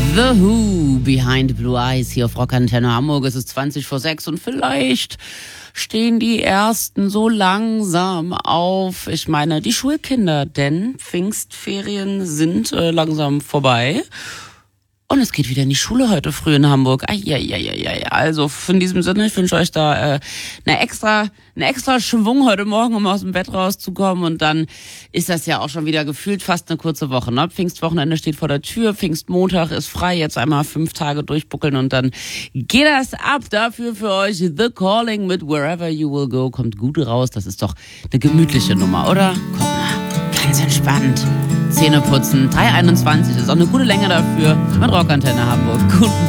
The Who, Behind Blue Eyes, hier auf Rockantenne Hamburg. Es ist 20 vor 6 und vielleicht stehen die Ersten so langsam auf. Ich meine, die Schulkinder, denn Pfingstferien sind langsam vorbei. Und es geht wieder in die Schule heute früh in Hamburg. Also in diesem Sinne, ich wünsche euch da eine extra Schwung heute Morgen, um aus dem Bett rauszukommen. Und dann ist das ja auch schon wieder gefühlt fast eine kurze Woche. Ne? Pfingstwochenende steht vor der Tür, Pfingstmontag ist frei. Jetzt einmal 5 Tage durchbuckeln und dann geht das ab. Dafür für euch The Calling mit Wherever You Will Go. Kommt gut raus. Das ist doch eine gemütliche Nummer, oder? Guck mal, ganz entspannt. Zähne putzen, 3:21 ist auch eine gute Länge dafür mit Rockantenne Hamburg. Guten